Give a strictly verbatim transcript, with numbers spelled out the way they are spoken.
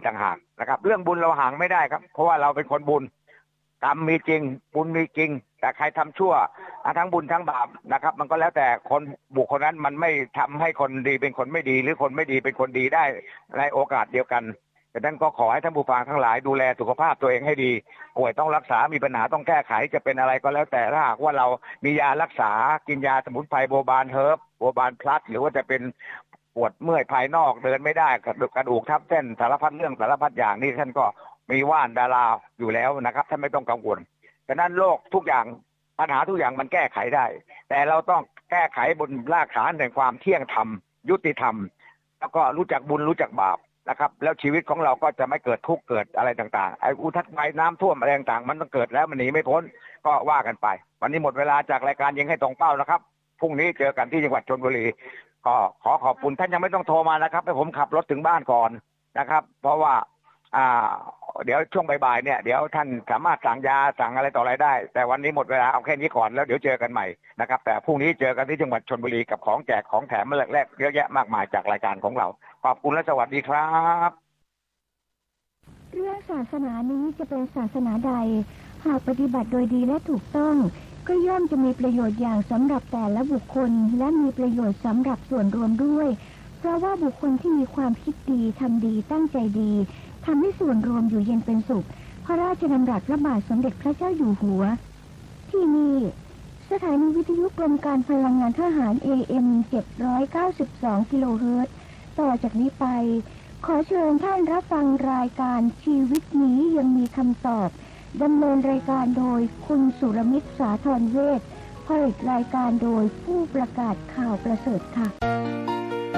ต่างหากนะครับเรื่องบุญเราห่างไม่ได้ครับเพราะว่าเราเป็นคนบุญกรรมมีจริงบุญมีจริงแต่ใครทำชั่วทั้งบุญทั้งบาปนะครับมันก็แล้วแต่คนบุคคลนั้นมันไม่ทำให้คนดีเป็นคนไม่ดีหรือคนไม่ดีเป็นคนดีได้ในโอกาสเดียวกันดังนั้นก็ขอให้ท่านผู้ฟังทั้งหลายดูแลสุขภาพตัวเองให้ดีป่วยต้องรักษามีปัญหาต้องแก้ไขจะเป็นอะไรก็แล้วแต่ถ้าหากว่าเรามียารักษากินยาสมุนไพรโบบานเฮิร์บโบบานพลัสหรือว่าจะเป็นปวดเมื่อยภายนอกเดินไม่ได้กระดูกทับเส้นสารพัดเรื่องสารพัดอย่างนี่ท่านก็มีว่านดาราอยู่แล้วนะครับท่านไม่ต้องกังวลดังนั้นโรคทุกอย่างปัญหาทุกอย่างมันแก้ไขได้แต่เราต้องแก้ไขบนรากฐานแห่งความเที่ยงธรรมยุติธรรมแล้วก็รู้จักบุญรู้จักบาปนะครับแล้วชีวิตของเราก็จะไม่เกิดทุกข์เกิดอะไรต่างๆไอ้อุทกภัยน้ำท่วมอะไรต่างๆมันต้องเกิดแล้วมันหนีไม่พ้นก็ว่ากันไปวันนี้หมดเวลาจากรายการยิงให้ตรงเป้านะครับพรุ่งนี้เจอกันที่จังหวัดชลบุรีก็ขอขอบคุณท่านยังไม่ต้องโทรมานะครับให้ผมขับรถถึงบ้านก่อนนะครับเพราะว่าอ่าเดี๋ยวช่วงบ่ายๆเนี่ยเดี๋ยวท่านสามารถสั่งยาสั่งอะไรต่ออะไรได้แต่วันนี้หมดเวลาเอาแค่นี้ก่อนแล้วเดี๋ยวเจอกันใหม่นะครับแต่พรุ่งนี้เจอกันที่จังหวัดชลบุรีกับของแจกของแถมมาแรกๆเยอะแยะมากมายจากรายการของเราขอบคุณและสวัสดีครับเรื่องศาสนานี้จะเป็นศาสนาใดหากปฏิบัติโดยดีและถูกต้องก็ย่อมจะมีประโยชน์อย่างสำหรับแต่ละบุคคลและมีประโยชน์สำหรับส่วนรวมด้วยเพราะว่าบุคคลที่มีความคิดดีทำดีตั้งใจดีทำให้ส่วนรวมอยู่เย็นเป็นสุขพระราชดำรัสพระบาทสมเด็จพระเจ้าอยู่หัวที่นี่สถานีวิทยุกรมการพลังงานทหาร เอ เอ็ม เจ็ดร้อยเก้าสิบสอง กิโลเฮิรตซ์ต่อจากนี้ไปขอเชิญท่านรับฟังรายการชีวิตนี้ยังมีคำตอบดำเนินรายการโดยคุณสุรมิตรสาธรเวชผลิตรายการโดยผู้ประกาศข่าวประเสริฐค่ะ